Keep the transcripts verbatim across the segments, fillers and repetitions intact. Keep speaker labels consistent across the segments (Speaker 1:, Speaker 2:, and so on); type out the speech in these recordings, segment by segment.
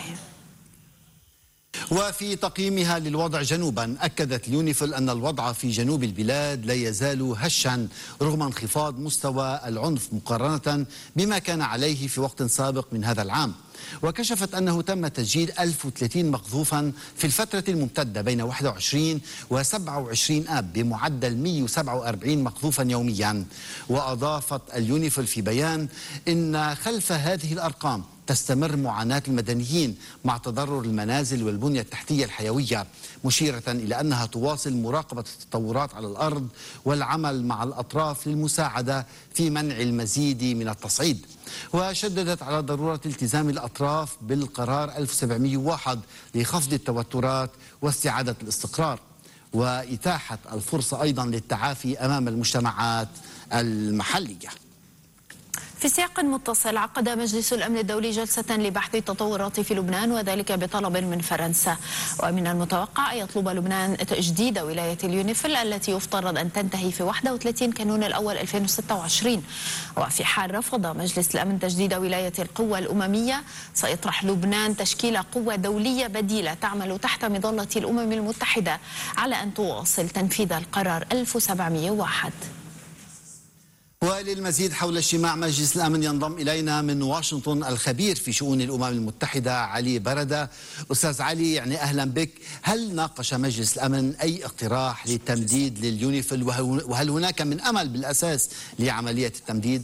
Speaker 1: وفي تقييمها للوضع جنوبا، أكدت اليونيفيل أن الوضع في جنوب البلاد لا يزال هشا رغم انخفاض مستوى العنف مقارنة بما كان عليه في وقت سابق من هذا العام. وكشفت أنه تم تسجيل ألف وثلاثين مقذوفا في الفترة الممتدة بين واحد وعشرين و سبعة وعشرين آب بمعدل مئة وسبعة وأربعين مقذوفا يوميا. وأضافت اليونيفيل في بيان إن خلف هذه الأرقام تستمر معاناة المدنيين مع تضرر المنازل والبنية التحتية الحيوية، مشيرة إلى أنها تواصل مراقبة التطورات على الأرض والعمل مع الأطراف للمساعدة في منع المزيد من التصعيد. وشددت على ضرورة التزام الأطراف بالقرار ألف وسبعمئة وواحد لخفض التوترات واستعادة الاستقرار، وإتاحة الفرصة أيضا للتعافي أمام المجتمعات المحلية.
Speaker 2: في سياق متصل، عقد مجلس الأمن الدولي جلسة لبحث التطورات في لبنان، وذلك بطلب من فرنسا. ومن المتوقع أن يطلب لبنان تجديد ولاية اليونيفيل التي يفترض أن تنتهي في واحد وثلاثين كانون الأول ألفين وستة وعشرين. وفي حال رفض مجلس الأمن تجديد ولاية القوى الأممية، سيطرح لبنان تشكيل قوة دولية بديلة تعمل تحت مظلة الأمم المتحدة على أن تواصل تنفيذ القرار ألف وسبعمئة وواحد.
Speaker 1: وللمزيد حول اجتماع مجلس الأمن ينضم إلينا من واشنطن الخبير في شؤون الأمم المتحدة علي بردة. أستاذ علي، يعني أهلا بك. هل ناقش مجلس الأمن أي اقتراح للتمديد لليونيفيل، وهل هناك من أمل بالأساس لعملية التمديد؟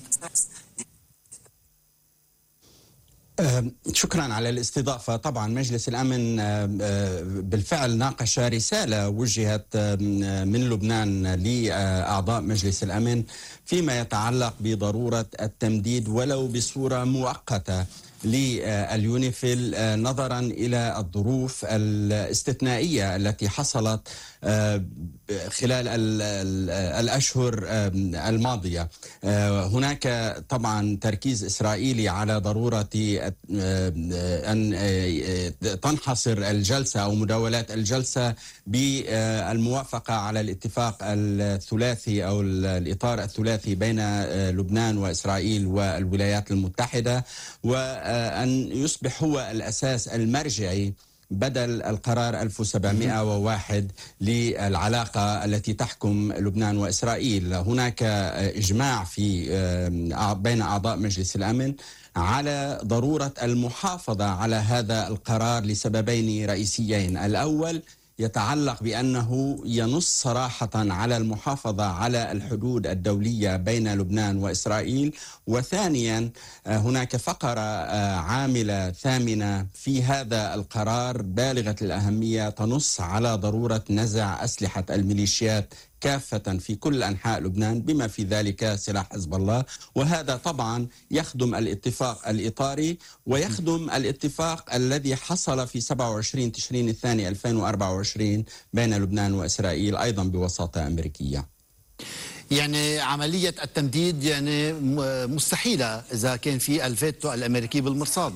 Speaker 3: شكرا على الاستضافة. طبعا مجلس الأمن بالفعل ناقش رسالة وجهت من لبنان لأعضاء مجلس الأمن فيما يتعلق بضرورة التمديد ولو بصورة مؤقتة لليونيفيل نظرا إلى الظروف الاستثنائية التي حصلت خلال الأشهر الماضية. هناك طبعا تركيز إسرائيلي على ضرورة أن تنحصر الجلسة أو مداولات الجلسة بالموافقة على الاتفاق الثلاثي أو الإطار الثلاثي بين لبنان وإسرائيل والولايات المتحدة، وأن يصبح هو الأساس المرجعي بدل القرار ألف وسبعمئة وواحد للعلاقة التي تحكم لبنان وإسرائيل. هناك إجماع في بين أعضاء مجلس الأمن على ضرورة المحافظة على هذا القرار لسببين رئيسيين. الأول يتعلق بأنه ينص صراحة على المحافظة على الحدود الدولية بين لبنان وإسرائيل، وثانيا هناك فقرة عاملة ثامنة في هذا القرار بالغة الأهمية تنص على ضرورة نزع أسلحة الميليشيات كافة في كل أنحاء لبنان بما في ذلك سلاح حزب الله، وهذا طبعا يخدم الاتفاق الإطاري ويخدم الاتفاق الذي حصل في سبعة وعشرين تشرين الثاني ألفين وأربعة وعشرين بين لبنان وإسرائيل أيضا بوساطة أمريكية.
Speaker 1: يعني عملية التمديد يعني مستحيلة إذا كان في الفيتو الأمريكي بالمرصاد.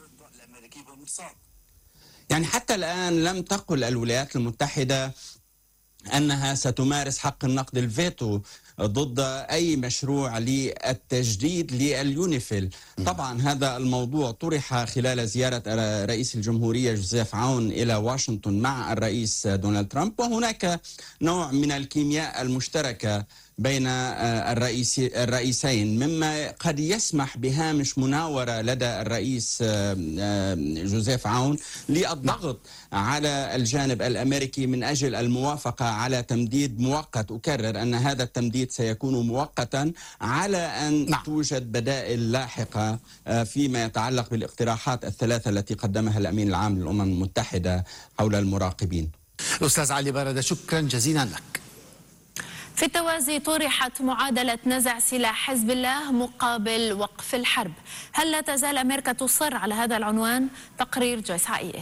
Speaker 3: يعني حتى الآن لم تقل الولايات المتحدة أنها ستمارس حق النقد الفيتو ضد أي مشروع للتجديد لليونيفيل. طبعا هذا الموضوع طرح خلال زيارة رئيس الجمهورية جوزيف عون إلى واشنطن مع الرئيس دونالد ترامب، وهناك نوع من الكيمياء المشتركة بين الرئيس الرئيسين مما قد يسمح بهامش مناورة لدى الرئيس جوزيف عون للضغط على الجانب الأمريكي من أجل الموافقة على تمديد مؤقت. أكرر أن هذا التمديد سيكون مؤقتا على أن نعم. توجد بدائل لاحقة فيما يتعلق بالاقتراحات الثلاثة التي قدمها الأمين العام للأمم المتحدة حول المراقبين.
Speaker 1: الأستاذ علي بردة، شكرا جزيلا لك.
Speaker 2: في التوازي طرحت معادلة نزع سلاح حزب الله مقابل وقف الحرب. هل لا تزال أمريكا تصر على هذا العنوان؟ تقرير جويس عائلة.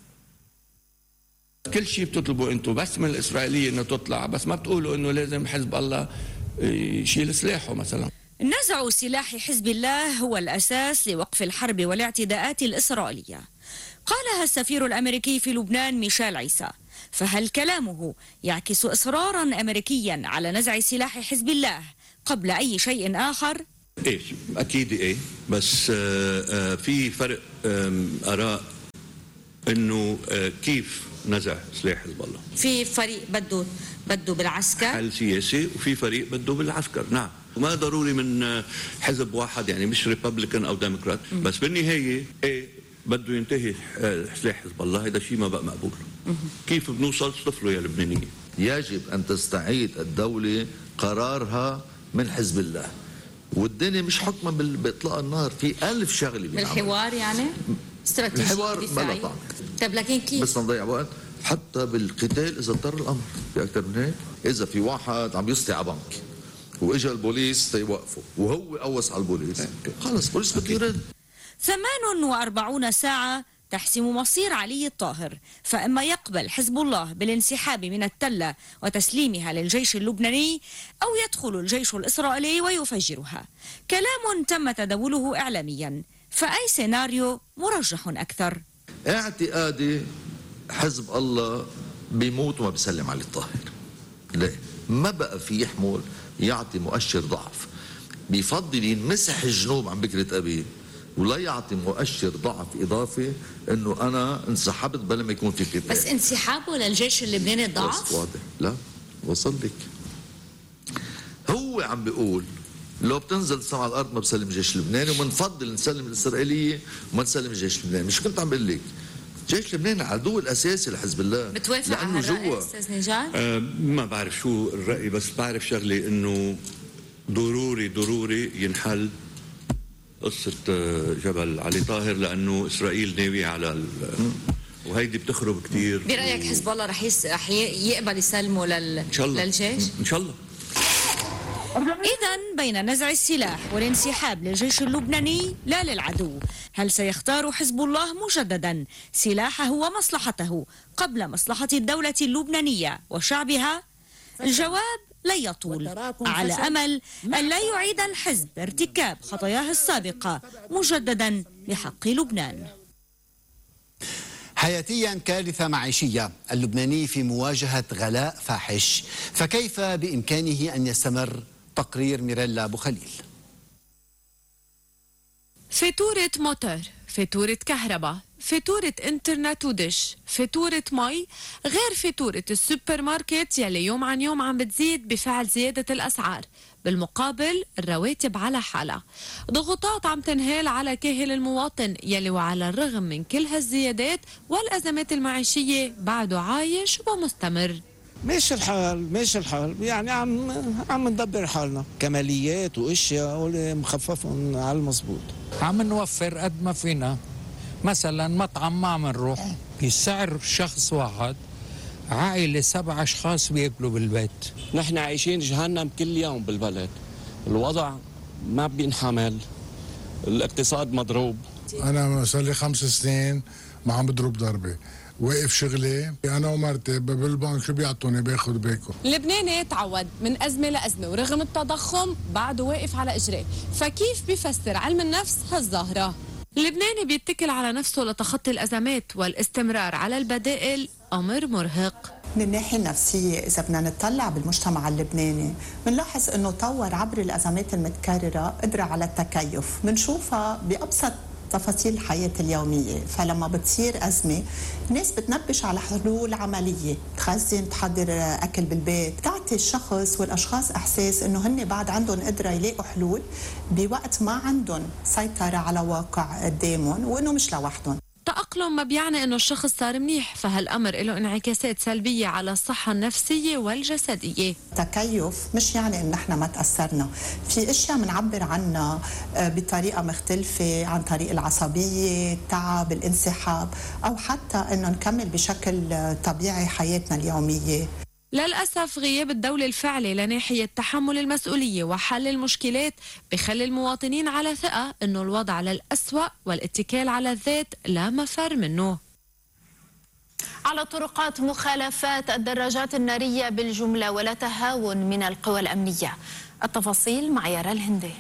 Speaker 4: كل شيء بتطلبوا انتم بس من الإسرائيلية انه تطلع، بس ما بتقولوا انه لازم حزب الله يشيل سلاحه مثلا.
Speaker 5: نزع سلاح حزب الله هو الأساس لوقف الحرب والاعتداءات الإسرائيلية، قالها السفير الأمريكي في لبنان ميشيل عيسى. فهل كلامه يعكس إصرارا أمريكيا على نزع سلاح حزب الله قبل أي شيء آخر؟
Speaker 6: إيه أكيد إيه، بس في فرق آراء
Speaker 4: انه كيف نزع سلاح حزب الله.
Speaker 5: في فريق بده بده بالعسكر
Speaker 4: حل سياسي وفي فريق بده بالعسكر، نعم، وما ضروري من حزب واحد، يعني مش ريبابليكان او ديمقراط، بس بالنهايه ايه بده ينتهي سلاح حزب الله. هذا شيء ما بقى مقبول. كيف بنوصل؟ صفره يا لبنانيين.
Speaker 6: يجب ان تستعيد الدوله قرارها من حزب الله، والدنيا مش حكما باطلاق النار، في ألف شغله
Speaker 5: بالحوار، يعني استراتيجيه
Speaker 6: الحوار بلا طعم.
Speaker 5: طيب لكن كيف؟
Speaker 6: بس نضيع وقت حتى بالقتال اذا اضطر الامر. في اكثر من هيك؟ اذا في واحد عم يسطي على بنك واجا البوليس تيوقفه وهو قوص على البوليس، خلص البوليس بده يرد.
Speaker 5: ثمان وأربعون ساعة تحسم مصير علي الطاهر، فإما يقبل حزب الله بالانسحاب من التلة وتسليمها للجيش اللبناني، أو يدخل الجيش الإسرائيلي ويفجرها. كلام تم تداوله إعلاميا، فأي سيناريو مرجح أكثر؟
Speaker 6: اعتقادي حزب الله بيموت وما بيسلم علي الطاهر. ليه؟ ما بقى في يحمل يعطي مؤشر ضعف، بيفضل ينمسح الجنوب عن بكرة أبيه ولا يعطي مؤشر ضعف إضافي إنه أنا انسحبت بلا ما يكون في قتال.
Speaker 5: بس انسحابه للجيش اللبناني ضعف؟
Speaker 6: واضح. لا وصل لك، هو عم بيقول لو بتنزل السماء على الأرض ما بسلم الجيش اللبناني، ومنفضل نسلم الإسرائيلية وما نسلم الجيش اللبناني. مش كنت عم بقول لك الجيش اللبناني العدو الأساسي لحزب الله.
Speaker 5: بتوافق على الرأي أستاذ نجار؟
Speaker 4: أه ما بعرف شو الرأي، بس بعرف شغلة إنه ضروري ضروري ينحل قصة جبل علي طاهر، لأنه إسرائيل ناوية على ال... وهيدي بتخرب كثير.
Speaker 5: برأيك حزب الله رح يس... رح يقبل يسلمه لل... إن شاء الله. للجيش؟
Speaker 4: إن شاء الله.
Speaker 5: إذن بين نزع السلاح والانسحاب للجيش اللبناني لا للعدو، هل سيختار حزب الله مجددا سلاحه ومصلحته قبل مصلحة الدولة اللبنانية وشعبها؟ الجواب لن يطول، على أمل أن لا يعيد الحزب ارتكاب خطاياه السابقة مجددا لحق لبنان.
Speaker 1: حياتيا كارثة معيشية، اللبناني في مواجهة غلاء فاحش، فكيف بإمكانه أن يستمر؟ تقرير ميريلا أبو خليل.
Speaker 7: فاتورة موتور، فاتورة كهرباء، فاتورة انترنت ودش، فاتورة مي، غير فاتورة السوبر ماركت يلي يوم عن يوم عم بتزيد بفعل زيادة الأسعار. بالمقابل الرواتب على حالها، ضغوطات عم تنهال على كاهل المواطن يلي وعلى الرغم من كل هالزيادات والأزمات المعيشية بعده عايش ومستمر.
Speaker 8: ماشي الحال ماشي الحال يعني عم عم ندبر حالنا، كماليات واشياء مخففهم على المضبوط.
Speaker 9: عم نوفر قد ما فينا، مثلا مطعم ما عم نروح بسعر شخص واحد، عائلة سبع أشخاص بياكلوا بالبيت.
Speaker 10: نحن عايشين جهنم كل يوم بالبلد، الوضع ما بينحمل، الاقتصاد مضروب.
Speaker 11: أنا صار لي خمس سنين ما عم بضرب ضربة، واقف شغلي أنا ومرتي بالبنك، شو بيعطوني باخذ باكل.
Speaker 7: اللبناني تعود من أزمة لأزمة ورغم التضخم بعده واقف على إجريه، فكيف بيفسر علم النفس هالظاهرة؟ اللبناني بيتكل على نفسه لتخطي الأزمات، والاستمرار على البدائل أمر مرهق.
Speaker 12: من الناحية النفسية إذا بدنا نطلع بالمجتمع اللبناني بنلاحظ أنه طور عبر الأزمات المتكررة قدرة على التكيف، بنشوفها بأبسط تفاصيل الحياة اليومية. فلما بتصير أزمة الناس بتنبش على حلول عملية، تخزن، تحضر أكل بالبيت، تعطي الشخص والأشخاص إحساس أنه هن بعد عندهم قدرة يلاقوا حلول بوقت ما عندهم سيطرة على واقع قدامهم، وأنه مش لوحدهم.
Speaker 7: تأقلم ما بيعني أنه الشخص صار منيح، فهالأمر له انعكاسات سلبية على الصحة النفسية والجسدية.
Speaker 12: تكيف مش يعني أن نحن ما تأثرنا، في أشياء منعبر عنها بطريقة مختلفة، عن طريق العصبية، التعب، الانسحاب، أو حتى أنه نكمل بشكل طبيعي حياتنا اليومية.
Speaker 7: للأسف غياب الدولة الفعلي لناحية تحمل المسؤولية وحل المشكلات بخلي المواطنين على ثقة أنه الوضع على الأسوأ، والاتكال على الذات لا مفر منه.
Speaker 2: على طرقات مخالفات الدراجات النارية بالجملة ولا تهاون من القوى الأمنية. التفاصيل مع يارا الهندي.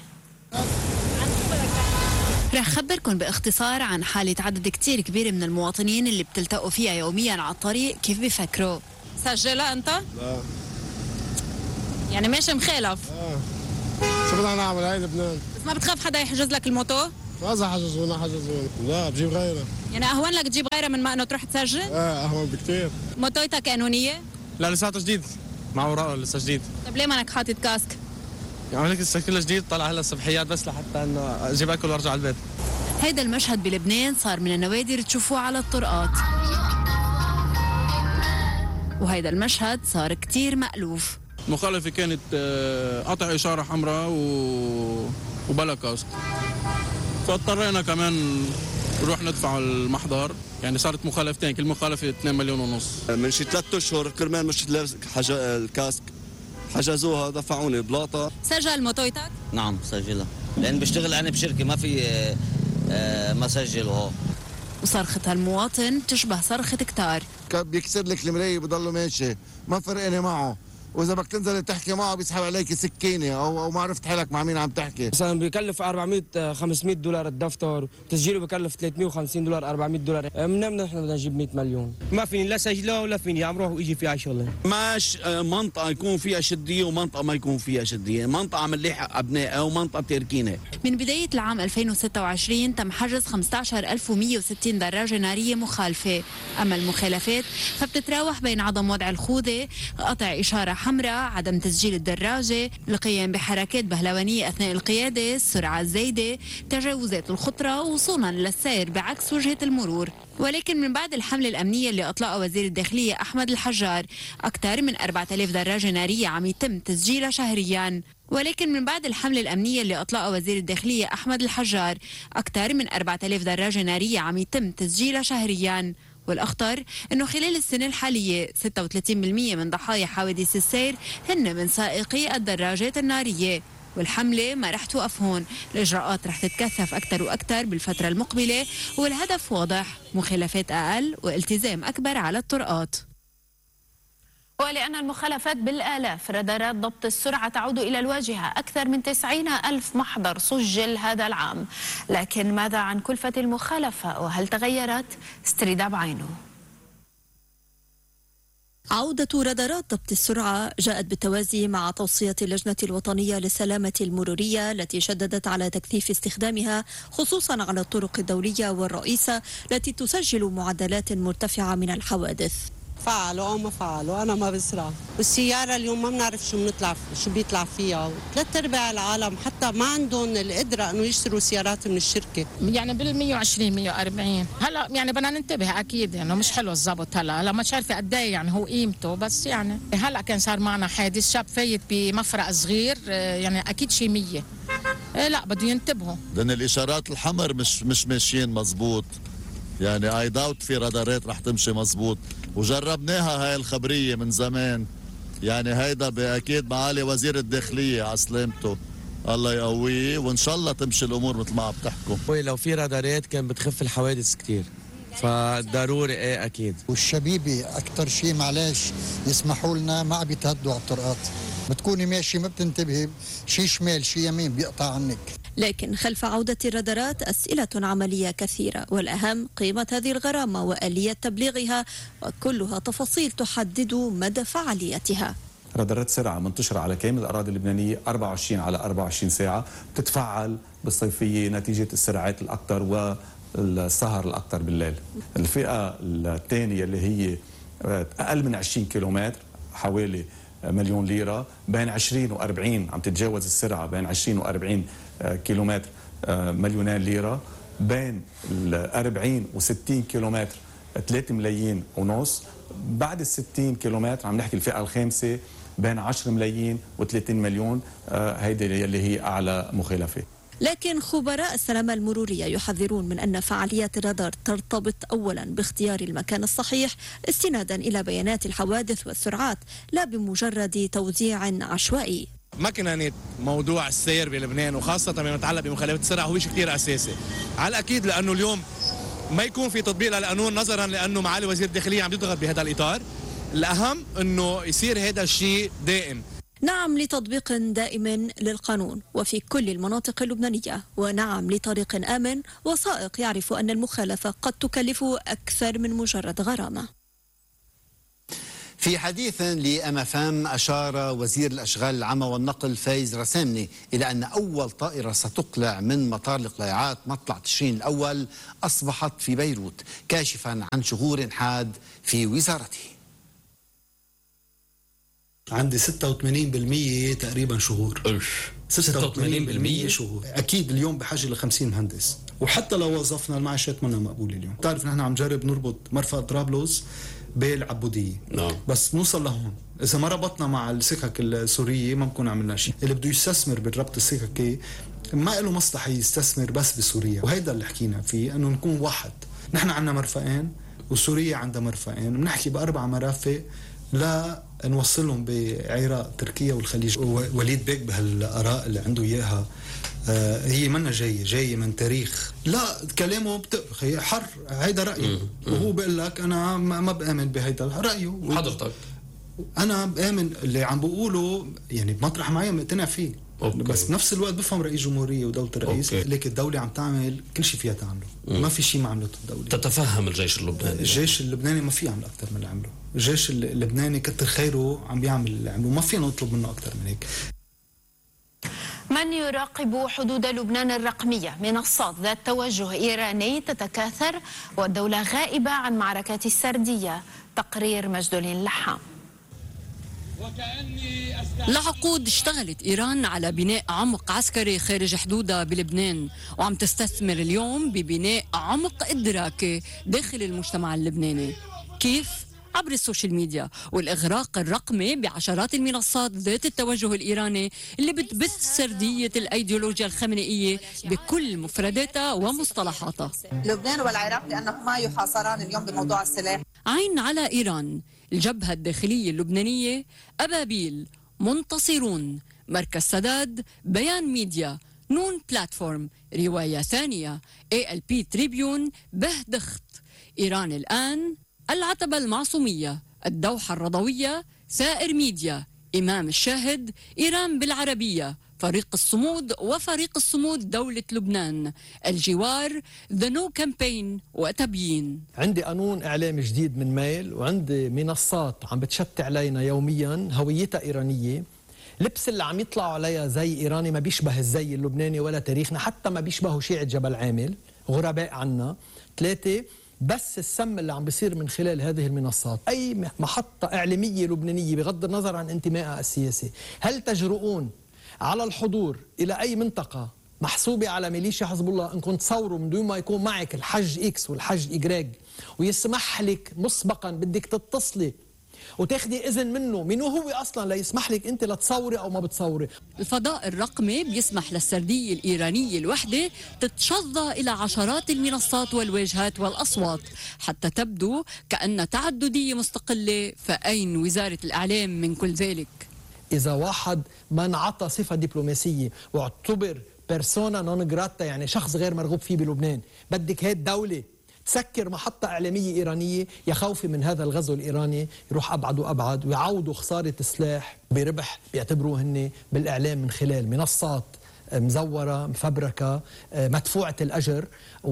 Speaker 13: رح خبركم باختصار عن حالة عدد كتير كبير من المواطنين اللي بتلتقوا فيها يوميا على الطريق كيف بيفكروا.
Speaker 14: سجلها انت؟
Speaker 15: لا.
Speaker 14: يعني ماشي مخالف؟
Speaker 15: اه شو بدنا نعمل؟ هاي لبنان.
Speaker 14: بس ما بتخاف حدا يحجز لك الموتو؟
Speaker 15: ماذا حجزونا حجزونا؟ لا بجيب غيرها.
Speaker 14: يعني اهون لك تجيب غيرها من ما انه تروح تسجل؟
Speaker 15: اه اهون بكثير.
Speaker 14: موتويتها قانونيه؟
Speaker 15: لا لساته جديد، مع اوراقه لسه جديد.
Speaker 14: طب ليه مانك حاطط كاسك؟
Speaker 15: يعني لك لسه كله جديد، طلع هلا الصبحيات بس لحتى انه اجيب اكل وارجع على البيت.
Speaker 13: هيدا المشهد بلبنان صار من النوادر تشوفوه على الطرقات، وهيدا المشهد صار كتير مألوف.
Speaker 10: المخالفة كانت قطع إشارة حمراء و... وبلا كاسك، فاضطرينا كمان نروح ندفع المحضر. يعني صارت مخالفتين، كل مخالفة اثنين مليون ونص.
Speaker 16: من شي ثلاث اشهر كرمال مش لابس حاجة الكاسك حجزوها دفعوني بلاطة.
Speaker 14: سجل موتويتك؟
Speaker 17: نعم سجلها، لأن بشتغل أنا بشركة ما في ما سجله هون.
Speaker 13: وصرخة المواطن تشبه صرخة كتار.
Speaker 16: بيكسر لك المراية بضله ماشي، ما فرقني معه، واذا بدك تنزل تحكي معه بيسحب عليك سكينه او او ما عرفت حالك مع مين عم تحكي.
Speaker 18: مثلا بيكلف أربعمية خمسمية دولار الدفتر، تسجيله بكلف ثلاثمية وخمسين دولار أربعمية دولار، منين نحن بدنا نجيب مية مليون؟ ما فيني لا سجله ولا فيني عم روح ويجي فيها شغله.
Speaker 19: ماش منطقه يكون فيها شديه ومنطقه ما يكون فيها شديه، منطقه عم نلاحق ابنائها ومنطقه تركينها.
Speaker 13: من بدايه العام ألفين وستة وعشرين تم حجز خمسة عشر ألف ومية وستين دراجه ناريه مخالفه، اما المخالفات فبتتراوح بين عدم وضع الخوذه، قطع اشاره حمراء، عدم تسجيل الدراجة، القيام بحركات بهلوانية أثناء القيادة، السرعة الزايدة، تجاوزات الخطرة، وصولا للسير بعكس وجهة المرور. ولكن من بعد الحملة الأمنية اللي أطلقها وزير الداخلية أحمد الحجار، أكثر من أربعة آلاف دراجة نارية عم يتم تسجيلها شهرياً. ولكن من بعد الحملة الأمنية اللي أطلقها وزير الداخلية أحمد الحجار، أكثر من أربعة آلاف دراجة نارية عم يتم تسجيلها شهرياً. والأخطر أنه خلال السنة الحالية ستة وثلاثين بالمية من ضحايا حوادث السير هن من سائقي الدراجات النارية. والحملة ما رح توقف هون، الإجراءات رح تتكثف أكثر وأكثر بالفترة المقبلة، والهدف واضح: مخالفات أقل والتزام أكبر على الطرقات.
Speaker 2: ولأن المخالفات بالآلاف، رادارات ضبط السرعة تعود إلى الواجهة. أكثر من تسعين ألف محضر سجل هذا العام. لكن ماذا عن كلفة المخالفة وهل تغيرت؟ استريدا بعينه.
Speaker 20: عودة رادارات ضبط السرعة جاءت بالتوازي مع توصية اللجنة الوطنية للسلامة المرورية التي شددت على تكثيف استخدامها خصوصا على الطرق الدولية والرئيسة التي تسجل معدلات مرتفعة من الحوادث.
Speaker 21: فعلوا او ما فعلوا انا ما بسرع، والسياره اليوم ما بنعرف شو بنطلع شو بيطلع فيها، ثلاث ارباع العالم حتى ما عندهم القدره انه يشتروا سيارات من الشركه.
Speaker 14: يعني بال مية وعشرين مية وأربعين هلا يعني بدنا ننتبه اكيد انه يعني مش حلو الضبط. هلا هلا مش عارفه قد ايه يعني هو قيمته، بس يعني هلا كان صار معنا حادث شاب فايت بمفرق صغير يعني اكيد شي مية. لا بده ينتبهوا
Speaker 22: لان الاشارات الحمر مش مش ماشيين مزبوط، يعني اي داوت في رادارات رح تمشي مزبوط، وجربناها هاي الخبريه من زمان. يعني هيدا اكيد معالي وزير الداخليه على سلامته، الله يقويه، وان شاء الله تمشي الامور مثل ما عم تحكوا.
Speaker 23: لو في رادارات كان بتخف الحوادث كثير، فضروري ايه اكيد.
Speaker 24: والشبيبه اكثر شيء معلش يسمحوا لنا ما عم بيتهدوا على الطرقات، بتكوني ماشي ما بتنتبهي، شي شمال شي يمين بيقطع عنك.
Speaker 20: لكن خلف عودة الرادارات أسئلة عملية كثيرة، والأهم قيمة هذه الغرامة وآلية تبليغها، وكلها تفاصيل تحدد مدى فعاليتها.
Speaker 25: رادارات سرعة منتشرة على كامل الأراضي اللبنانية أربعة وعشرين على أربعة وعشرين ساعة، بتتفعل بالصيفية نتيجة السرعات الأكثر والسهر الأكثر بالليل. الفئة الثانية اللي هي أقل من عشرين كيلومتر حوالي مليون ليرة، بين عشرين وأربعين عم تتجاوز السرعة بين عشرين وأربعين كيلومتر مليونين ليرة، بين أربعين وستين كيلومتر ثلاثة ملايين ونص، بعد الستين كيلومتر عم نحكي الفئة الخامسة بين عشرة ملايين وثلاثين مليون، هيدي اللي هي أعلى مخالفة.
Speaker 20: لكن خبراء السلامة المرورية يحذرون من أن فعاليات الرادار ترتبط أولا باختيار المكان الصحيح استنادا إلى بيانات الحوادث والسرعات، لا بمجرد توزيع عشوائي.
Speaker 15: مكننة موضوع السير بلبنان وخاصة بما يتعلق بمخالفة السرعة هو شيء كثير أساسي. على الأكيد لأنه اليوم ما يكون في تطبيق للقانون نظرا لأنه معالي وزير الداخلية عم يضغط بهذا الإطار. الأهم أنه يصير هذا الشيء دائم.
Speaker 20: نعم لتطبيق دائم للقانون وفي كل المناطق اللبنانية، ونعم لطريق آمن وسائق يعرف أن المخالفة قد تكلف أكثر من مجرد غرامة.
Speaker 1: في حديث لأم اف ام أشار وزير الأشغال العامة والنقل فايز رسامني إلى أن أول طائرة ستقلع من مطار القلاعات مطلع تشرين الأول أصبحت في بيروت، كاشفا عن شهور حاد في وزارته.
Speaker 3: عندي ستة وثمانين بالمئة تقريبا شهور. ستة وثمانين بالمئة شهور. اكيد اليوم بحاجه ل خمسين مهندس، وحتى لو وظفنا المعاشات منا مقبوله اليوم. بتعرف نحن عم نجرب نربط مرفأ طرابلس بالعبوديه. نعم. بس نوصل لهون، اذا ما ربطنا مع السكك السوريه ما بنكون عملنا شيء. اللي بده يستثمر بالربط السككي ما له مصلحه يستثمر بس بسوريا، وهيدا اللي حكينا فيه، انه نكون واحد. نحن عندنا مرفقين وسوريا عندها مرفقين، بنحكي باربع مرافق لا نوصلهم بعراق تركيا والخليج. وليد بيك بهالاراء اللي عنده اياها آه هي منا جايه جايه من تاريخ، لا كلامه بتقخي حر، هيدا رايه، وهو بيقول لك انا ما بامن بهيدا رايه. حضرتك انا بامن اللي عم بقوله، يعني بمطرح معين مقتنع فيه. أوكي. بس بنفس الوقت بفهم رئيس جمهوريه ودوله الرئيس. أوكي. لكن الدوله عم تعمل كل شيء فيها تعمله. مم. ما في شيء ما عملته الدوله. تتفهم الجيش اللبناني؟ الجيش اللبناني ما في يعمل اكثر من اللي عمله. الجيش اللبناني كتر خيره عم بيعمل اللي عمله، ما فينا نطلب منه اكثر من هيك.
Speaker 2: من يراقب حدود لبنان الرقمية؟ منصات ذات توجه إيراني تتكاثر والدولة غائبة عن معركة السردية. تقرير مجدولين لحام.
Speaker 4: لعقود اشتغلت إيران على بناء عمق عسكري خارج حدودها بلبنان، وعم تستثمر اليوم ببناء عمق إدراكي داخل المجتمع اللبناني. كيف؟ عبر السوشيال ميديا والإغراق الرقمي بعشرات المنصات ذات التوجه الإيراني اللي بتبث سردية الأيديولوجيا الخامنئية بكل مفرداتها ومصطلحاتها.
Speaker 5: لبنان والعراق لأنهما يحاصران اليوم بموضوع السلاح.
Speaker 4: عين على إيران، الجبهة الداخلية اللبنانية، أبابيل، منتصرون، مركز سداد، بيان ميديا، نون بلاتفورم، رواية ثانية، إيه إل بي تريبيون، بهدخت، إيران الآن، العتبة المعصومية، الدوحة الرضوية، ثائر ميديا، إمام الشاهد، إيران بالعربية، فريق الصمود وفريق الصمود دولة لبنان، الجوار، ذا نو كامبين وتبيين.
Speaker 6: عندي قانون إعلام جديد من ميل، وعندي منصات عم بتشتي علينا يوميا هويتها إيرانية. لبس اللي عم يطلعوا عليها زي إيراني ما بيشبه الزي اللبناني ولا تاريخنا، حتى ما بيشبهوا شيعة جبل عامل، غرباء عنا. ثلاثة، بس السم اللي عم بيصير من خلال هذه المنصات. أي محطة إعلامية لبنانية بغض النظر عن انتمائها السياسي، هل تجرؤون على الحضور إلى أي منطقة محسوبة على ميليشيا حزب الله انكم تصوروا من دون ما يكون معك الحج إكس والحج إجراج، ويسمح لك مسبقا بدك تتصلي وتاخدي إذن منه، منو هو أصلا ليسمح لك أنت لتصوري أو ما بتصوري؟
Speaker 4: الفضاء الرقمي بيسمح للسردية الإيرانية الوحدة تتشظى إلى عشرات المنصات والواجهات والأصوات حتى تبدو كأن تعددية مستقلة، فأين وزارة الإعلام من كل ذلك؟
Speaker 6: إذا واحد ما انعطى صفة دبلوماسية واعتبر بيرسونا نون جراتا، يعني شخص غير مرغوب فيه بلبنان، بدك هي الدولة تسكر محطة إعلامية إيرانية، يا خوفي من هذا الغزو الإيراني يروح أبعد وأبعد ويعودوا خسارة سلاح بربح بيعتبروه هن بالإعلام من خلال منصات مزورة مفبركة مدفوعة الأجر،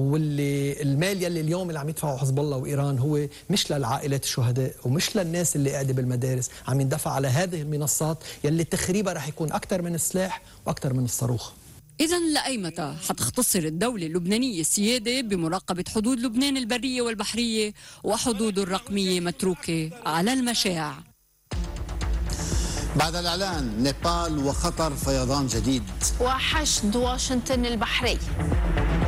Speaker 6: واللي المال يلي اليوم اللي عم يدفعه حزب الله وإيران هو مش للعائلات الشهداء ومش للناس اللي قاعدة بالمدارس، عم يندفع على هذه المنصات يلي تخريبها رح يكون أكثر من السلاح وأكثر من الصاروخ.
Speaker 4: إذن لأي متى حتختصر الدولة اللبنانية السيادة بمراقبة حدود لبنان البرية والبحرية وحدوده الرقمية متروكة على المشاع؟
Speaker 1: بعد الإعلان نيبال وخطر فيضان جديد،
Speaker 2: وحشد واشنطن البحري.